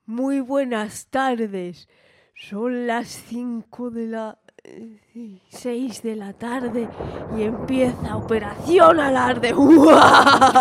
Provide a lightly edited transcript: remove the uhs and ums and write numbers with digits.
Muy buenas tardes. Son las 6 de la tarde y empieza Operación Alarde.